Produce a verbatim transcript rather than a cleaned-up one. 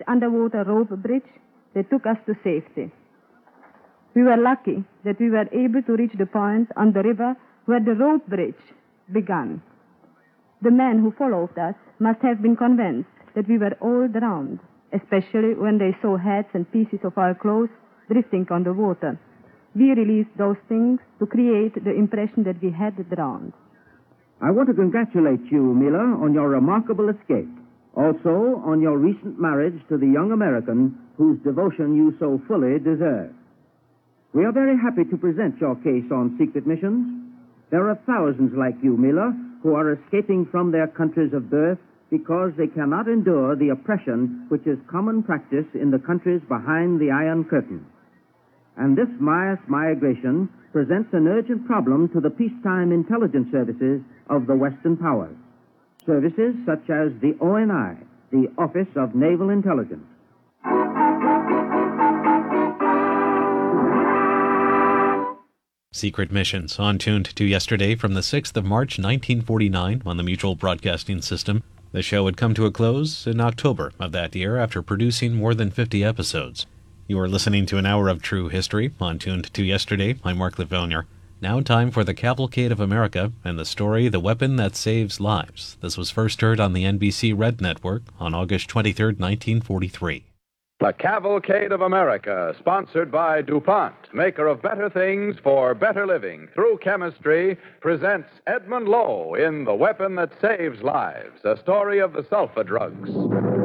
underwater rope bridge that took us to safety. We were lucky that we were able to reach the point on the river where the rope bridge began. The men who followed us must have been convinced that we were all drowned, especially when they saw heads and pieces of our clothes drifting on the water. We released those things to create the impression that we had drowned. I want to congratulate you, Mila, on your remarkable escape. Also, on your recent marriage to the young American whose devotion you so fully deserve. We are very happy to present your case on secret missions. There are thousands like you, Mila, who are escaping from their countries of birth because they cannot endure the oppression which is common practice in the countries behind the Iron Curtain. And this mass migration presents an urgent problem to the peacetime intelligence services of the Western powers. Services such as the O N I, the Office of Naval Intelligence. Secret Missions, on Tuned to Yesterday from the sixth of March, nineteen forty-nine, on the Mutual Broadcasting System. The show had come to a close in October of that year after producing more than fifty episodes. You are listening to an hour of true history on Tuned to Yesterday. I'm Mark Lefevre. Now time for the Cavalcade of America and the story The Weapon That Saves Lives. This was first heard on the N B C Red Network on August twenty-third, nineteen forty-three. The Cavalcade of America, sponsored by DuPont, maker of better things for better living through chemistry, presents Edmund Lowe in The Weapon That Saves Lives, a story of the sulfa drugs.